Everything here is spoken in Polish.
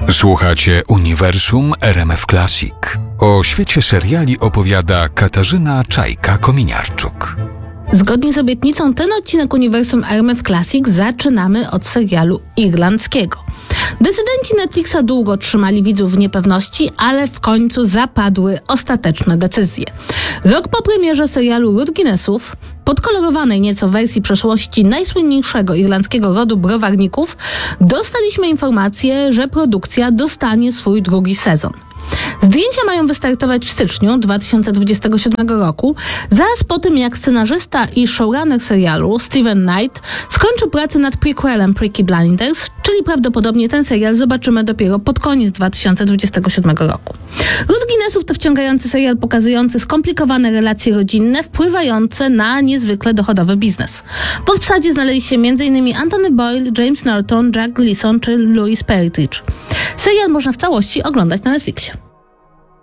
Słuchacie Uniwersum RMF Classic. O świecie seriali opowiada Katarzyna Czajka-Kominiarczuk. Zgodnie z obietnicą ten odcinek Uniwersum RMF Classic zaczynamy od serialu irlandzkiego. Decydenci Netflixa długo trzymali widzów w niepewności, ale w końcu zapadły ostateczne decyzje. Rok po premierze serialu Ród Guinnessów, podkolorowanej nieco wersji przeszłości najsłynniejszego irlandzkiego rodu browarników, dostaliśmy informację, że produkcja dostanie swój drugi sezon. Zdjęcia mają wystartować w styczniu 2027 roku, zaraz po tym jak scenarzysta i showrunner serialu Steven Knight skończył pracę nad prequelem Peaky Blinders, czyli prawdopodobnie ten serial zobaczymy dopiero pod koniec 2027 roku. Ród Guinnessów to wciągający serial pokazujący skomplikowane relacje rodzinne wpływające na niezwykle dochodowy biznes. W obsadzie znaleźli się m.in. Anthony Boyle, James Norton, Jack Gleeson czy Louis Peartridge. Serial można w całości oglądać na Netflixie.